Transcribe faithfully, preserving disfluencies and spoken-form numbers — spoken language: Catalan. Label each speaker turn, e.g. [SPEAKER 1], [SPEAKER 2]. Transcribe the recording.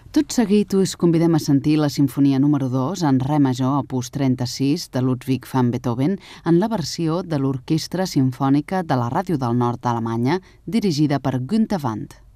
[SPEAKER 1] Tot seguit us convidem a sentir la Simfonia número dos en re major opus trenta-sis de Ludwig van Beethoven en la versió de l'Orquestra Simfònica de la Ràdio del Nord d'Alemanya dirigida per Günther Wandt.